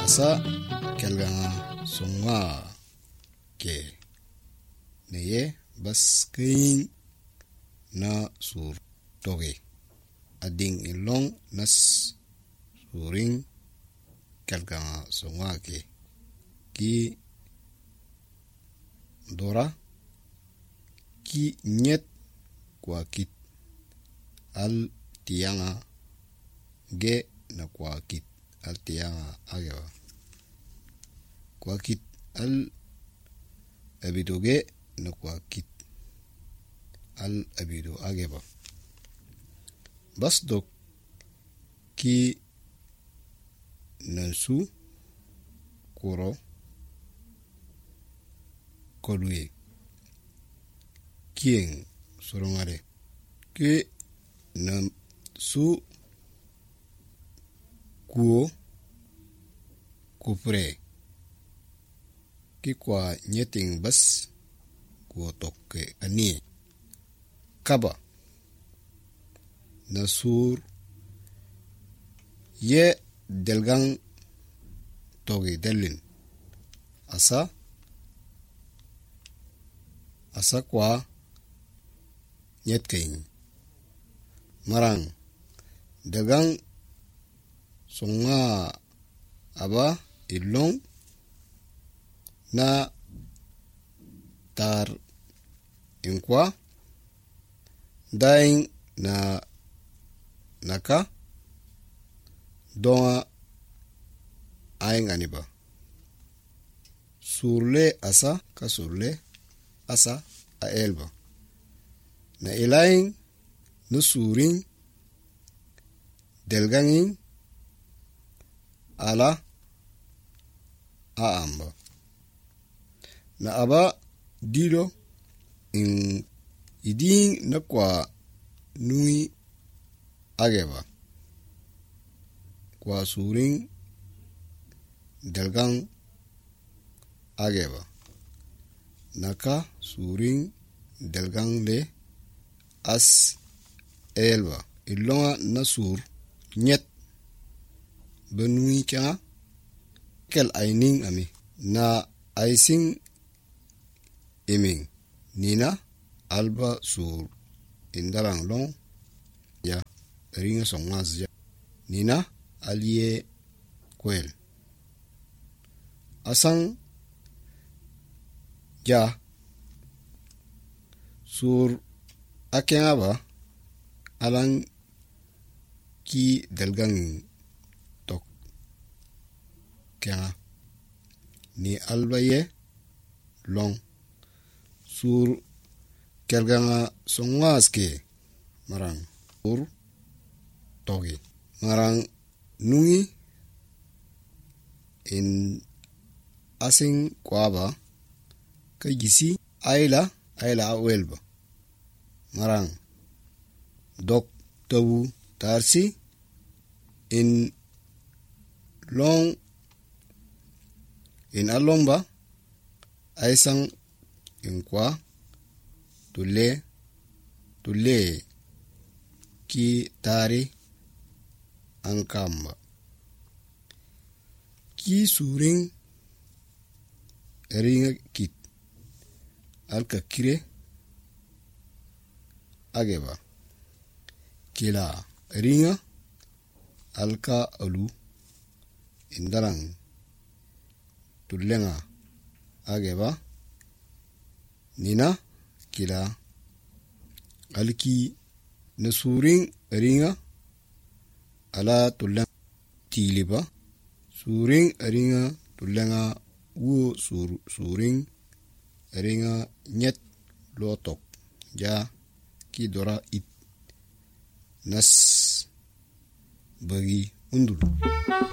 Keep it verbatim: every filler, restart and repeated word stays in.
asa kelganga songa ke neye bas kayin na sur toge ading ilong nas suring kelganga songa ke ki dora ki nyet kwa kit al tianga ge na kwa kit al tianga agewa kwa kit al abidoge na kwa kit al abido ageba bas dok ki nansu kuro kodwe kieng sorongare ke nam su kuo kupre ki kwa nyeting bas kuo tokke ani kaba nasur ye delgang toge delin asa asa kwa nyetking marang dagang songa aba ilong na tar inkwa daing na naka donga aing aniba surle asa ka surle asa a elba na ilaing no suring delgangin ala a amba na aba dilo in iding na kwa nui ageba kwa suring delgang ageba naka suring delgang le as elba ilonga nasur nyet benui kya kel aining ami na aising iming nina alba sur indarang long ya ringa songas ya nina alie kwel asang ja sur akenaba alang ki delgang tok kya ni albaye long sur kelganga songas ke marang ur togi marang nungi in asing kwaba kajisi aila aila awelba marang dok tawu tarsi in long in alomba aisang in kwa tule tule ki tari ankamba ki suring eringa kit alka kire ageba kila eringa alka alu indarang tulenga ageba nina kila alki nasuring eringa ala tulenga tiliba suring eringa tulenga wo sur suring eringa nyet lotok ja ki dora it nas bagi undul